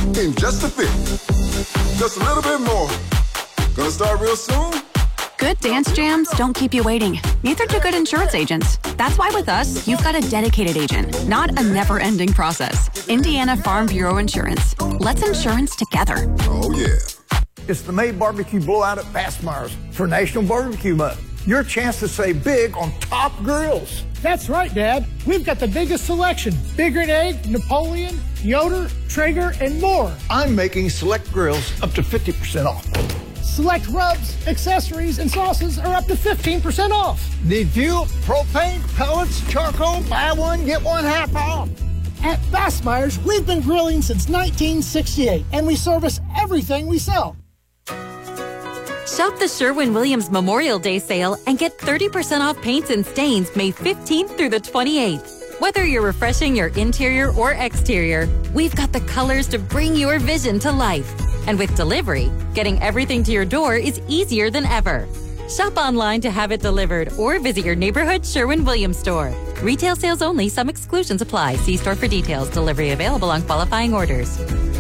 in just a bit. Just a little bit more. Gonna start real soon. Good dance jams don't keep you waiting. Neither do good insurance agents. That's why with us, you've got a dedicated agent, not a never-ending process. Indiana Farm Bureau Insurance. Let's insurance together. Oh, yeah. It's the May Barbecue Blowout at Bassmeyer's for National Barbecue Month. Your chance to save big on top grills. That's right, Dad. We've got the biggest selection. Bigger than Egg, Napoleon, Yoder, Traeger, and more. I'm making select grills up to 50% off. Select rubs, accessories, and sauces are up to 15% off. Need fuel, propane, pellets, charcoal, buy one, get one half off. At Bassmeyer's, we've been grilling since 1968, and we service everything we sell. Shop the Sherwin-Williams Memorial Day sale and get 30% off paints and stains May 15th through the 28th. Whether you're refreshing your interior or exterior, we've got the colors to bring your vision to life. And with delivery, getting everything to your door is easier than ever. Shop online to have it delivered or visit your neighborhood Sherwin-Williams store. Retail sales only. Some exclusions apply. See store for details. Delivery available on qualifying orders.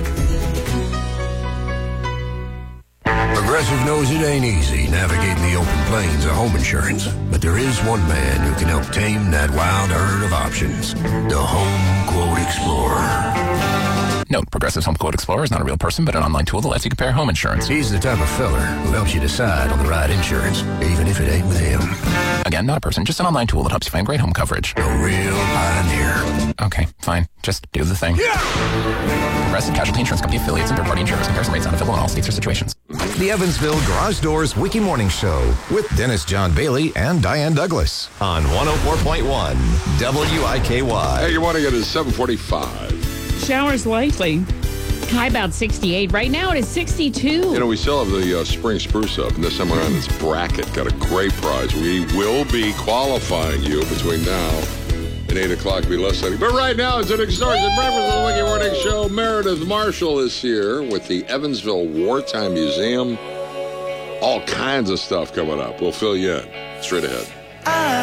Progressive knows it ain't easy navigating the open plains of home insurance, but there is one man who can help tame that wild herd of options. The Home Quote Explorer. Note, Progressive's Home Quote Explorer is not a real person, but an online tool that lets you compare home insurance. He's the type of feller who helps you decide on the right insurance, even if it ain't with him. Again, not a person, just an online tool that helps you find great home coverage. A real pioneer. Okay, fine. Just do the thing. Progressive Casualty Insurance Company affiliates and third-party insurers. Comparison rates not available in all states or situations. The Evansville Garage Doors Wiki Morning Show with Dennis John Bailey and Diane Douglas on 104.1 WIKY. Hey, good morning. It is 7:45. Showers likely. High about 68. Right now it is 62. You know, we still have the spring spruce up, and this time around it's bracket. Got a great prize. We will be qualifying you between now and 8 o'clock. Be listening. But right now it's an extortion breakfast of the Wiki Morning Show. Meredith Marshall is here with the Evansville Wartime Museum. All kinds of stuff coming up. We'll fill you in. Straight ahead.